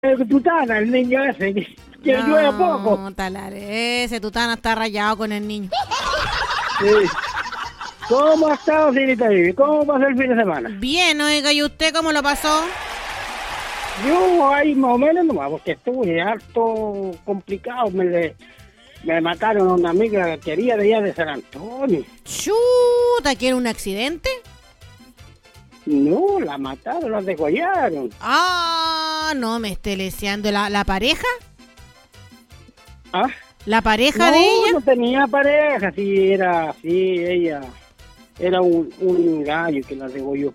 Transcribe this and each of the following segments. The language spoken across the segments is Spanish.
Tutana, el niño ese, que No, llueve poco. talare, ese tutana está rayado con el niño. Sí. ¿Cómo ha estado, señorita Vivi? ¿Cómo pasó el fin de semana? Bien, oiga, ¿y usted cómo lo pasó? Yo ahí más o menos nomás, porque estuve harto complicado. Me mataron a una amiga querida de allá de San Antonio. Chuta, ¿que era un accidente? No, la mataron, la degollaron. Ah, no me esté leseando. ¿La pareja? ¿Ah? ¿La pareja No, de ella? no tenía pareja, ella era un gallo que la degolló.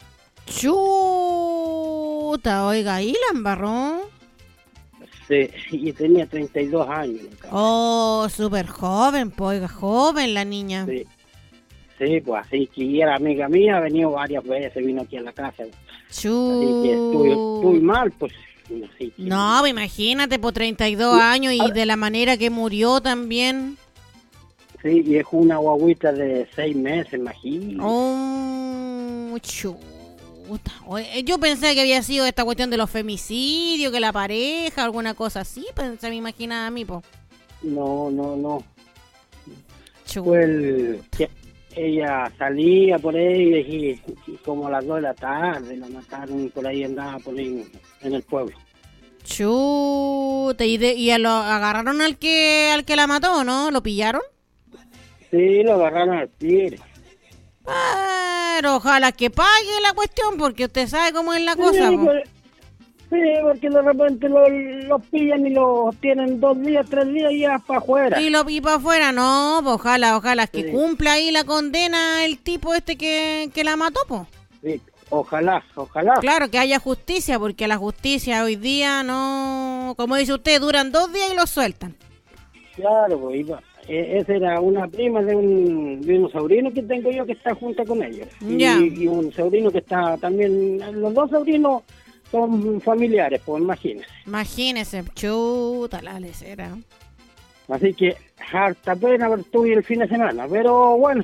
Chuta, oiga, ¿y la embarró? Sí, y tenía 32 años. Oh, súper joven, pues, oiga, joven la niña. Sí, pues así que era amiga mía, ha venido varias veces, vino aquí a la casa. Chuta. Así que estuve mal, pues. Así que... No, imagínate, por 32 años y de la manera que murió también. Sí, y es una guagüita de 6 meses, imagínate. Oh, chuta. Oye, yo pensé que había sido esta cuestión de los femicidios, que la pareja, alguna cosa así, se me imaginaba a mí, po. No. Chuta. Pues ella salía por ahí y como a las 2 de la tarde la mataron, por ahí andaba por ahí en el pueblo. Chuta, ¿y agarraron al que la mató, no? ¿Lo pillaron? Sí, lo agarraron al tiro. Pero ojalá que pague la cuestión, porque usted sabe cómo es la cosa, po. Sí, porque de repente los pillan y los tienen 2 días, 3 días y ya para afuera. Y para afuera, no, pues ojalá que Sí. cumpla ahí la condena el tipo este que la mató, pues. Sí, ojalá. Claro, que haya justicia, porque la justicia hoy día no, como dice usted, duran 2 días y los sueltan. Claro, pues esa era una prima de un sobrino que tengo yo que está junto con ellos. Ya. Y un sobrino que está también, los 2 sobrinos son familiares, pues imagínese. Imagínese, chuta la lecera. Así que harta pena haber estuve el fin de semana, pero bueno,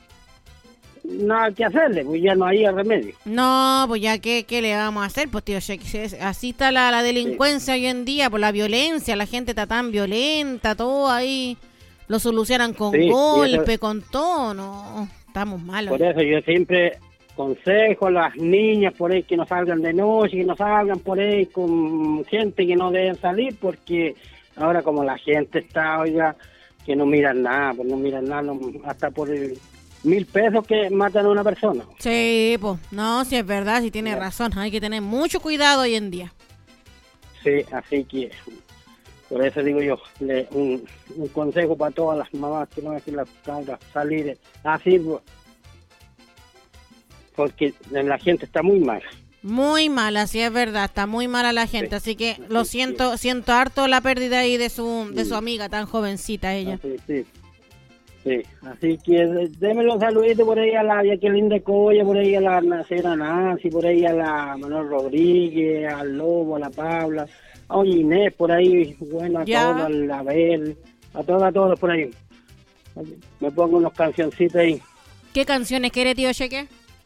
nada que hacerle, pues ya no había remedio. No, pues ya, ¿qué le vamos a hacer? Pues tío, así está la delincuencia hoy en día, por la violencia, la gente está tan violenta, todo ahí lo solucionan con golpe, con todo, no, estamos malos. Por eso yo siempre consejo a las niñas por ahí que no salgan de noche, que no salgan por ahí con gente que no deben salir, porque ahora como la gente está, oiga, que no miran nada, hasta por 1,000 pesos que matan a una persona. Sí, pues, no, si es verdad, si tiene razón, hay que tener mucho cuidado hoy en día. Sí, así que por eso digo yo, un consejo para todas las mamás que no dejen las cabras salir así, porque la gente está muy mal. Muy mala, sí es verdad, está muy mala la gente, así que lo siento harto la pérdida ahí de su amiga tan jovencita ella. Sí, así que déme los saluditos por ahí a la Jacqueline de Coya, por ahí a la Nacera Nancy, por ahí a la Manuel Rodríguez, al Lobo, a la Paula, a doña Inés por ahí, bueno, a todos, a la Abel, a todos por ahí. Me pongo unos cancioncitos ahí. ¿Qué canciones quiere, tío Cheque?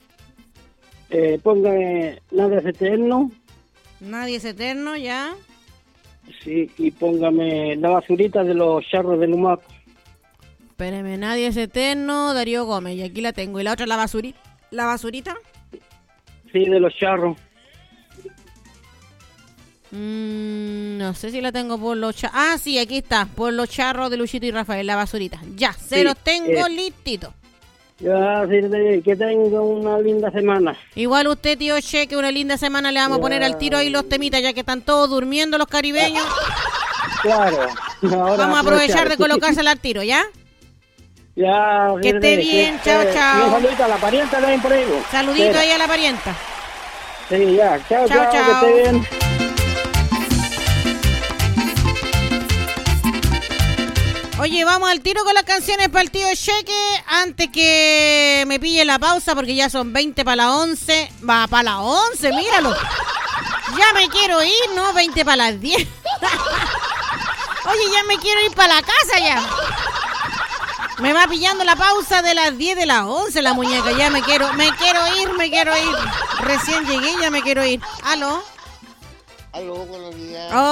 Póngame Nadie es Eterno. Nadie es eterno, ya. Sí, y póngame La Basurita de los Charros de Lumaco. Espéreme, Nadie es eterno, Darío Gómez, y aquí la tengo. ¿Y la otra, la basurita? Sí, de los Charros. No sé si la tengo por los charros. Ah, sí, aquí está, por los charros de Luchito y Rafael, La Basurita. Ya, se los tengo listitos. Ya, sí, que tenga una linda semana. Igual usted, tío Cheque, una linda semana le vamos a poner al tiro ahí los temitas, ya que están todos durmiendo los caribeños. Claro. Vamos a aprovechar de colocársela al tiro, ¿ya? Ya. Que esté bien, chao. Un saludito a la parienta también por ahí. Saludito ahí a la parienta. Sí, ya. Chao. Que esté bien. Oye, vamos al tiro con las canciones para el tío Cheque antes que me pille la pausa porque ya son 20 para las 11. Va, para las 11, míralo. Ya me quiero ir, ¿no? 20 para las 10. Oye, ya me quiero ir para la casa ya. Me va pillando la pausa de las 10 de las 11 la muñeca. Ya me quiero ir. Recién llegué, ya me quiero ir. ¿Aló? Aló, buenos días.